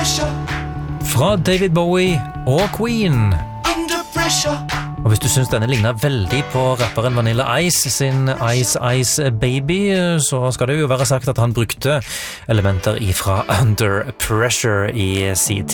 Fra David Bowie og Queen. Og hvis du synes denne ligner veldig på rapperen Vanilla Ice sin Ice Ice Baby, så skal det jo være sagt at han brukte elementer ifra Under Pressure i sin